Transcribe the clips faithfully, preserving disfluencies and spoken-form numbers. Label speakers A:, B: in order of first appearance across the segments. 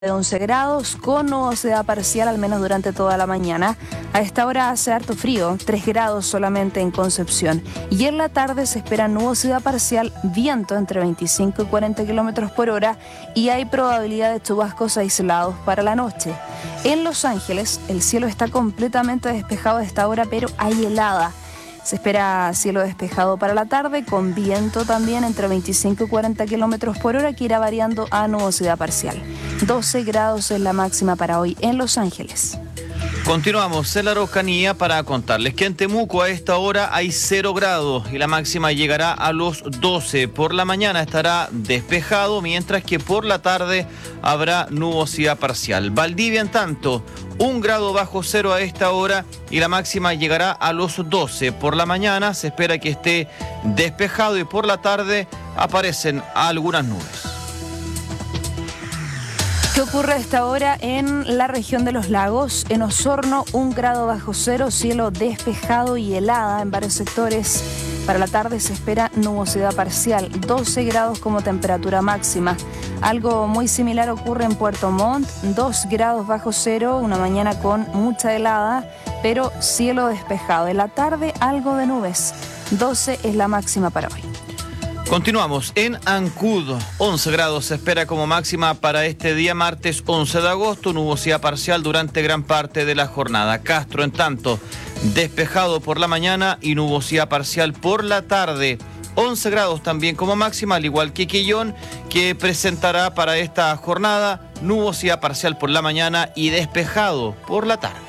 A: de once grados con nubosidad parcial al menos durante toda la mañana. A esta hora hace harto frío, tres grados solamente en Concepción. Y en la tarde se espera nubosidad parcial, viento entre veinticinco y cuarenta kilómetros por hora y hay probabilidad de chubascos aislados para la noche. En Los Ángeles el cielo está completamente despejado a esta hora, pero hay helada. Se espera cielo despejado para la tarde, con viento también entre veinticinco y cuarenta kilómetros por hora, que irá variando a nubosidad parcial. doce grados es la máxima para hoy en Los Ángeles.
B: Continuamos en la Araucanía para contarles que en Temuco a esta hora hay cero grados y la máxima llegará a los doce. Por la mañana estará despejado, mientras que por la tarde habrá nubosidad parcial. Valdivia, en tanto, un grado bajo cero a esta hora y la máxima llegará a los doce. Por la mañana se espera que esté despejado y por la tarde aparecen algunas nubes.
A: ¿Qué ocurre a esta hora en la región de los lagos? En Osorno, un grado bajo cero, cielo despejado y helada en varios sectores. Para la tarde se espera nubosidad parcial, doce grados como temperatura máxima. Algo muy similar ocurre en Puerto Montt, dos grados bajo cero, una mañana con mucha helada, pero cielo despejado. En la tarde algo de nubes, doce es la máxima para hoy.
B: Continuamos en Ancud, once grados se espera como máxima para este día martes once de agosto, nubosidad parcial durante gran parte de la jornada. Castro, en tanto, despejado por la mañana y nubosidad parcial por la tarde. once grados también como máxima, al igual que Quillón, que presentará para esta jornada nubosidad parcial por la mañana y despejado por la tarde.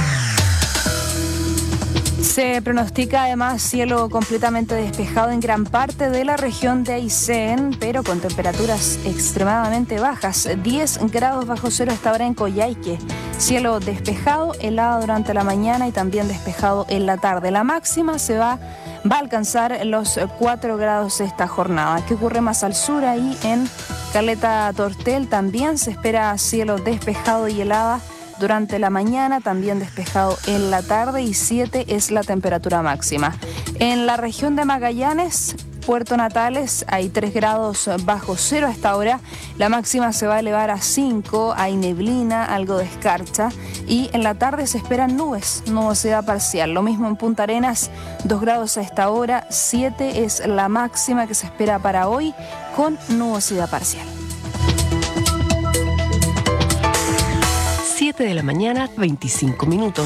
A: Se pronostica además cielo completamente despejado en gran parte de la región de Aysén, pero con temperaturas extremadamente bajas, diez grados bajo cero hasta ahora en Coyhaique. Cielo despejado, helado durante la mañana y también despejado en la tarde. La máxima se va, va a alcanzar los cuatro grados esta jornada. ¿Qué ocurre más al sur? Ahí en Caleta Tortel también se espera cielo despejado y helada durante la mañana, también despejado en la tarde y siete es la temperatura máxima. En la región de Magallanes, Puerto Natales, hay tres grados bajo cero hasta ahora. La máxima se va a elevar a cinco, hay neblina, algo de escarcha y en la tarde se esperan nubes, nubosidad parcial. Lo mismo en Punta Arenas, dos grados a esta hora, siete es la máxima que se espera para hoy con nubosidad parcial.
C: siete de la mañana, veinticinco minutos.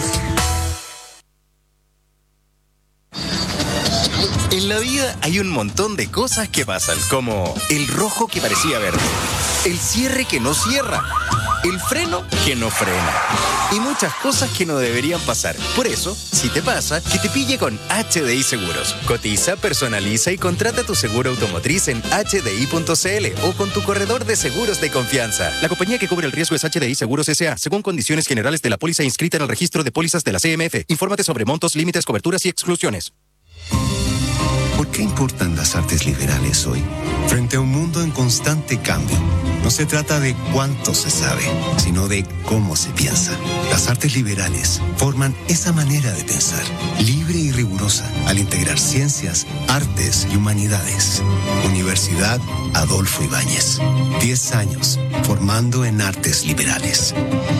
D: En la vida hay un montón de cosas que pasan, como el rojo que parecía verde, el cierre que no cierra, el freno que no frena y muchas cosas que no deberían pasar. Por eso, si te pasa, que te pille con H D I Seguros. Cotiza, personaliza y contrata tu seguro automotriz en H D I punto C L o con tu corredor de seguros de confianza. La compañía que cubre el riesgo es H D I Seguros S A, según condiciones generales de la póliza inscrita en el registro de pólizas de la C M F. Infórmate sobre montos, límites, coberturas y exclusiones.
E: ¿Por qué importan las artes liberales hoy? Frente a un mundo en constante cambio, no se trata de cuánto se sabe, sino de cómo se piensa. Las artes liberales forman esa manera de pensar, libre y rigurosa, al integrar ciencias, artes y humanidades. Universidad Adolfo Ibáñez. Diez años formando en artes liberales.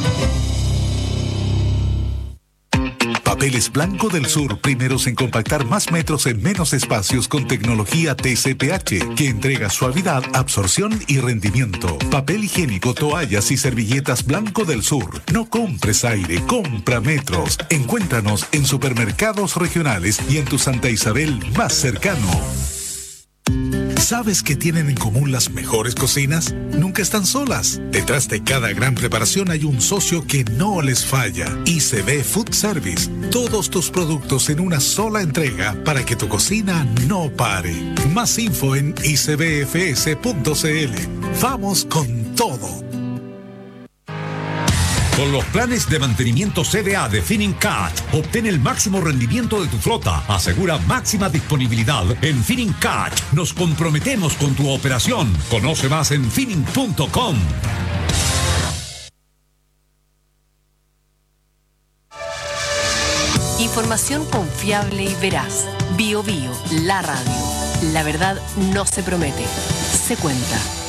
F: Papeles Blanco del Sur, primeros en compactar más metros en menos espacios con tecnología T C P H, que entrega suavidad, absorción y rendimiento. Papel higiénico, toallas y servilletas Blanco del Sur. No compres aire, compra metros. Encuéntranos en supermercados regionales y en tu Santa Isabel más cercano. ¿Sabes qué tienen en común las mejores cocinas? Nunca están solas. Detrás de cada gran preparación hay un socio que no les falla. I C B Food Service. Todos tus productos en una sola entrega para que tu cocina no pare. Más info en i c b f s punto c l. Vamos con todo.
G: Con los planes de mantenimiento C D A de Finincat, obtén el máximo rendimiento de tu flota. Asegura máxima disponibilidad. En Finincat nos comprometemos con tu operación. Conoce más en fining punto com.
C: Información confiable y veraz. Bio Bio, la radio. La verdad no se promete, se cuenta.